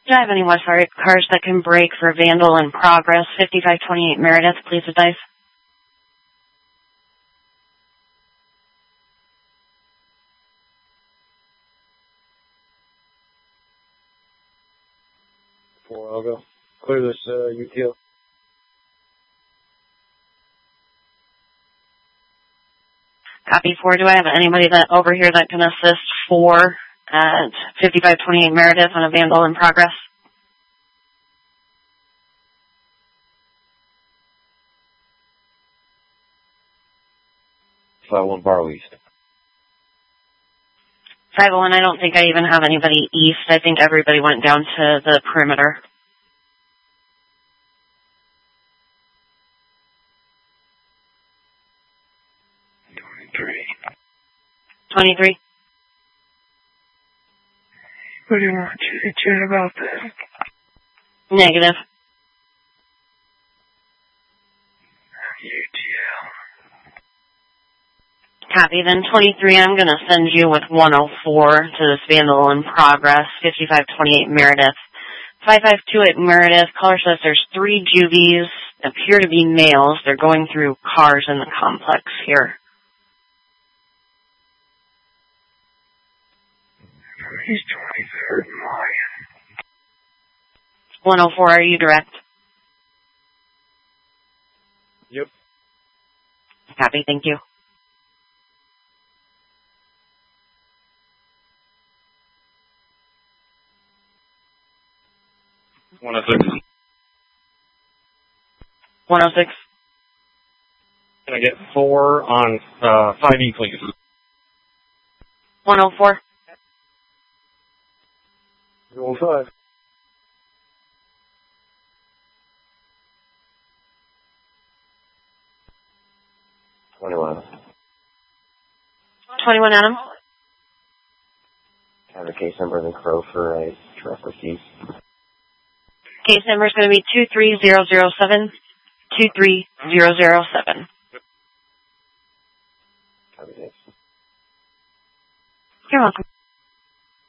Do I have any Westfire cars that can brake for Vandal in progress? 5528 Meredith, please advise. I'll go clear this UTO. Copy 4. Do I have anybody that over here that can assist 4 at 5528 Meredith on a Vandal in progress? One bar east. 501, I don't think I even have anybody east. I think everybody went down to the perimeter. 23. What do you want to chat about this? Negative. UTL. Copy. Then 23, I'm going to send you with 104 to this Vandal in progress, 5528 Meredith. 5528 Meredith, caller says there's 3 juvies, appear to be males. They're going through cars in the complex here. He's 23rd Mayan. 104, are you direct? Yep. Copy, thank you. One of 6. 106. Can I get 4 on 5E, please? 104. 105. 21. 21, Adam. Have a case number of the Crow for a truck receipt. Case number is going to be 23007. 23007. Copy, thanks. You're welcome.